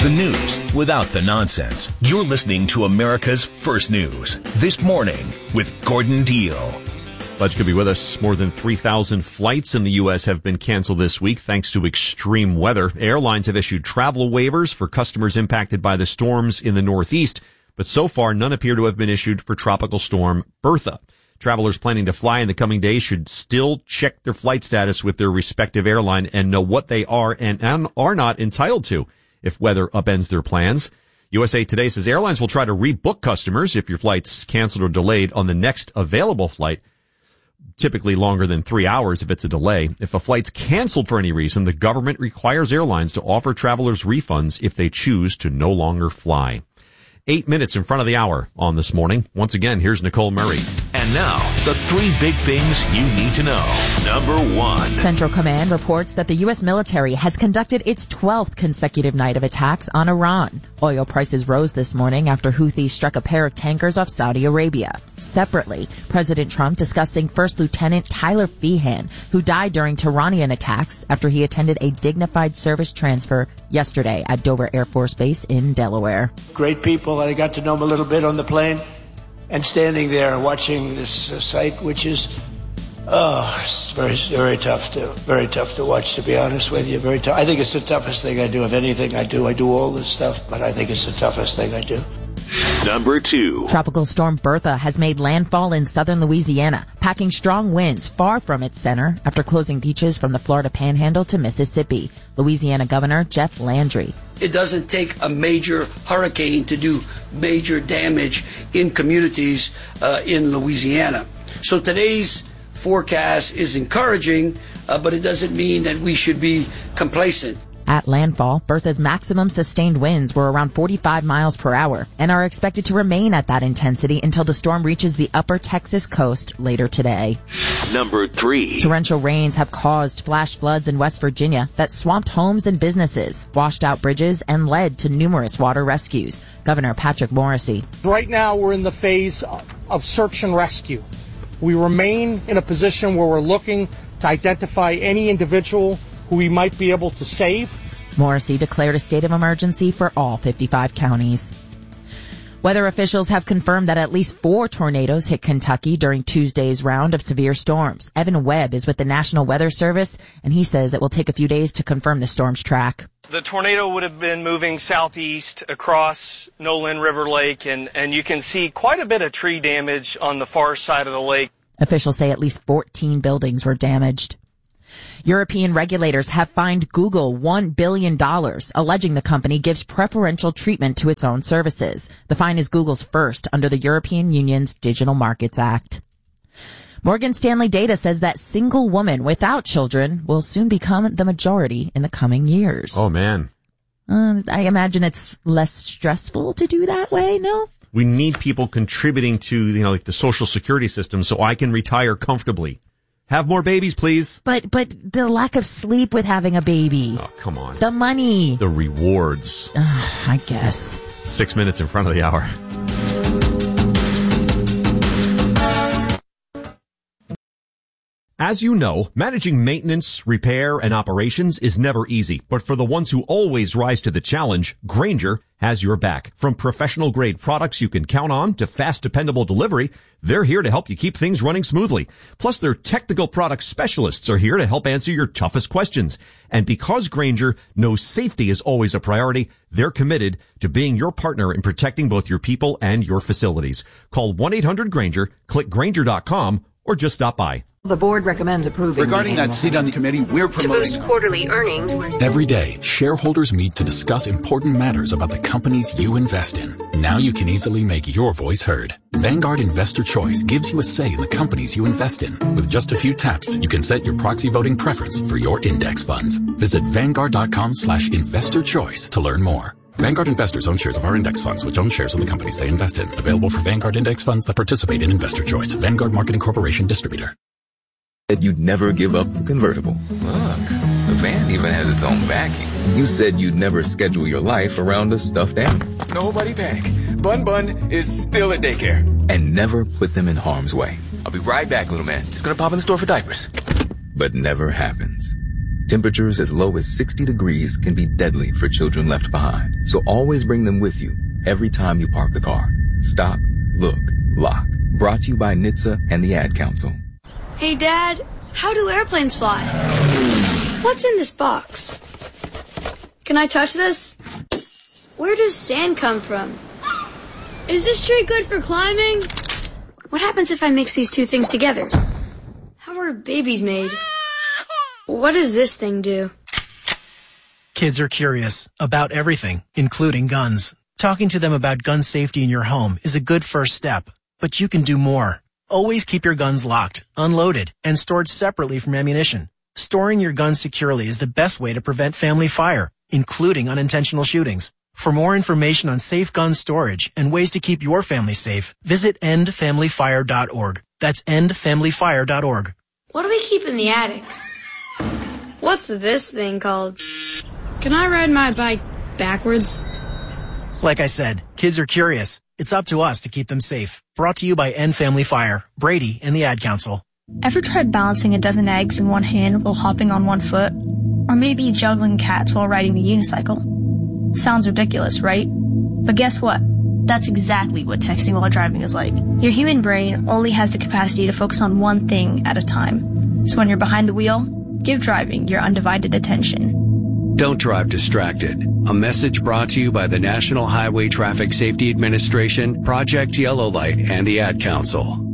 The news without the nonsense. You're listening to America's First News. This morning with Gordon Deal. Glad you could be with us. More than 3,000 flights in the U.S. have been canceled this week thanks to extreme weather. Airlines have issued travel waivers for customers impacted by the storms in the Northeast, but so far none appear to have been issued for Tropical Storm Bertha. Travelers planning to fly in the coming days should still check their flight status with their respective airline and know what they are and are not entitled to if weather upends their plans. USA Today says airlines will try to rebook customers if your flight's canceled or delayed on the next available flight, typically longer than 3 hours if it's a delay. If a flight's canceled for any reason, the government requires airlines to offer travelers refunds if they choose to no longer fly. 8 minutes in front of the hour on This Morning. Once again, here's Nicole Murray. And now, the three big things you need to know. Number one. Central Command reports that the U.S. military has conducted its 12th consecutive night of attacks on Iran. Oil prices rose this morning after Houthis struck a pair of tankers off Saudi Arabia. Separately, President Trump discussing First Lieutenant Tyler Feehan, who died during Tehran attacks after he attended a dignified service transfer yesterday at Dover Air Force Base in Delaware. Great people. I got to know them a little bit on the plane, and standing there and watching this sight, which is, it's very tough to watch, to be honest with you. Very tough. I think it's the toughest thing I do. If anything I do all this stuff, but I think it's the toughest thing I do. Number two. Tropical Storm Bertha has made landfall in southern Louisiana, packing strong winds far from its center after closing beaches from the Florida Panhandle to Mississippi. Louisiana Governor Jeff Landry. It doesn't take a major hurricane to do major damage in communities in Louisiana. So today's forecast is encouraging, but it doesn't mean that we should be complacent. At landfall, Bertha's maximum sustained winds were around 45 miles per hour and are expected to remain at that intensity until the storm reaches the upper Texas coast later today. Number three. Torrential rains have caused flash floods in West Virginia that swamped homes and businesses, washed out bridges, and led to numerous water rescues. Governor Patrick Morrisey. Right now, we're in the phase of search and rescue. We remain in a position where we're looking to identify any individual who we might be able to save. Morrisey declared a state of emergency for all 55 counties. Weather officials have confirmed that at least 4 tornadoes hit Kentucky during Tuesday's round of severe storms. Evan Webb is with the National Weather Service, and he says it will take a few days to confirm the storm's track. The tornado would have been moving southeast across Nolin River Lake, and you can see quite a bit of tree damage on the far side of the lake. Officials say at least 14 buildings were damaged. European regulators have fined Google $1 billion, alleging the company gives preferential treatment to its own services. The fine is Google's first under the European Union's Digital Markets Act. Morgan Stanley data says that single women without children will soon become the majority in the coming years. Oh, man. I imagine it's less stressful to do that way, no? We need people contributing to, like the social security system so I can retire comfortably. Have more babies, please. But the lack of sleep with having a baby. Oh, come on. The money. The rewards. I guess. 6 minutes in front of the hour. As you know, managing maintenance, repair, and operations is never easy. But for the ones who always rise to the challenge, Grainger has your back. From professional-grade products you can count on to fast, dependable delivery, they're here to help you keep things running smoothly. Plus, their technical product specialists are here to help answer your toughest questions. And because Grainger knows safety is always a priority, they're committed to being your partner in protecting both your people and your facilities. Call 1-800-GRAINGER, click Grainger.com, or just stop by. The board recommends approving. Regarding that seat on the committee, we're promoting to boost quarterly earnings. Every day, shareholders meet to discuss important matters about the companies you invest in. Now you can easily make your voice heard. Vanguard Investor Choice gives you a say in the companies you invest in. With just a few taps, you can set your proxy voting preference for your index funds. Visit Vanguard.com/investorchoice to learn more. Vanguard investors own shares of our index funds, which own shares of the companies they invest in. Available for Vanguard index funds that participate in Investor Choice. Vanguard Marketing Corporation Distributor. Said you'd never give up the convertible. Look, the van even has its own backing. You said you'd never schedule your life around a stuffed animal. Nobody panic. Bun is still at daycare. And never put them in harm's way. I'll be right back, little man. Just gonna pop in the store for diapers. But never happens. Temperatures as low as 60 degrees can be deadly for children left behind. So always bring them with you every time you park the car. Stop, look, lock. Brought to you by NHTSA and the Ad Council. Hey, Dad, how do airplanes fly? What's in this box? Can I touch this? Where does sand come from? Is this tree good for climbing? What happens if I mix these two things together? How are babies made? What does this thing do? Kids are curious about everything, including guns. Talking to them about gun safety in your home is a good first step, but you can do more. Always keep your guns locked, unloaded, and stored separately from ammunition. Storing your guns securely is the best way to prevent family fire, including unintentional shootings. For more information on safe gun storage and ways to keep your family safe, visit endfamilyfire.org. That's endfamilyfire.org. What do we keep in the attic? What's this thing called? Can I ride my bike backwards? Like I said, kids are curious. It's up to us to keep them safe. Brought to you by End Family Fire, Brady, and the Ad Council. Ever tried balancing a dozen eggs in one hand while hopping on one foot? Or maybe juggling cats while riding the unicycle? Sounds ridiculous, right? But guess what? That's exactly what texting while driving is like. Your human brain only has the capacity to focus on one thing at a time. So when you're behind the wheel, give driving your undivided attention. Don't drive distracted. A message brought to you by the National Highway Traffic Safety Administration, Project Yellow Light, and the Ad Council.